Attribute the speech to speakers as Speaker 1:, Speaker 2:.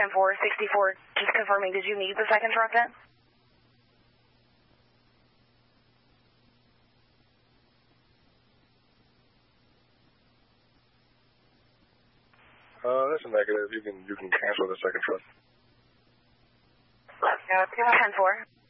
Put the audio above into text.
Speaker 1: 10-4, 64, just confirming, did you need the second truck then?
Speaker 2: That's a negative. You can cancel the second truck.
Speaker 1: 10-4.